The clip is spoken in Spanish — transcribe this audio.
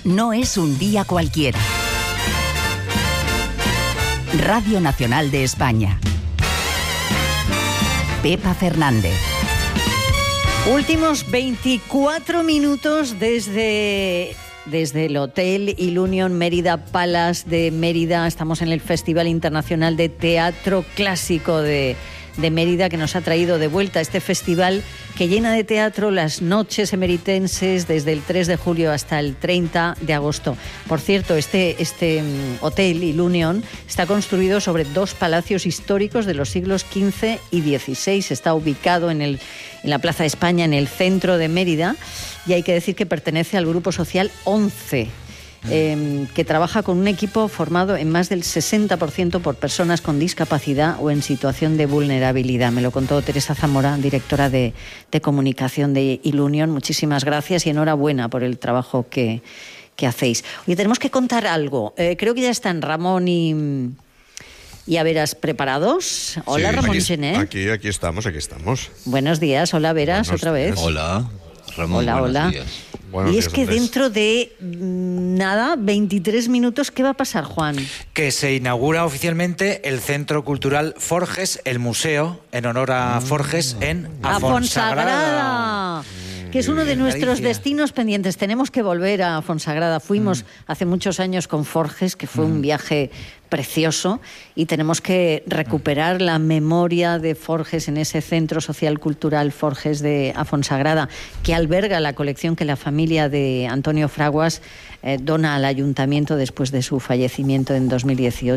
no es un día cualquiera. Radio Nacional de España. Pepa Fernández. Últimos 24 minutos desde el Hotel Ilunion Mérida Palace de Mérida. Estamos en el Festival Internacional de Teatro Clásico de Mérida, que nos ha traído de vuelta este festival que llena de teatro las noches emeritenses desde el 3 de julio hasta el 30 de agosto. Por cierto, este Hotel Ilunion está construido sobre 2 palacios históricos de los siglos XV y XVI. Está ubicado en la Plaza de España, en el centro de Mérida, y hay que decir que pertenece al Grupo Social 11, que trabaja con un equipo formado en más del 60% por personas con discapacidad o en situación de vulnerabilidad. Me lo contó Teresa Zamora, directora de comunicación de Ilunion. Muchísimas gracias y enhorabuena por el trabajo que hacéis. Oye, tenemos que contar algo. Creo que ya están Ramón y Averas preparados. Hola, sí, Ramón Gené. Aquí estamos. Buenos días, hola Averas, otra vez. Hola, Ramón, hola. Días. Y es que dentro de 23 minutos, ¿qué va a pasar, Juan? Que se inaugura oficialmente el Centro Cultural Forges, el museo en honor a Forges en Fonsagrada. Que es uno de nuestros destinos pendientes. Tenemos que volver a Fonsagrada. Fuimos hace muchos años con Forges, que fue un viaje precioso, y tenemos que recuperar la memoria de Forges en ese Centro Social Cultural Forges de Fonsagrada, que alberga la colección que la familia de Antonio Fraguas dona al ayuntamiento después de su fallecimiento en 2018.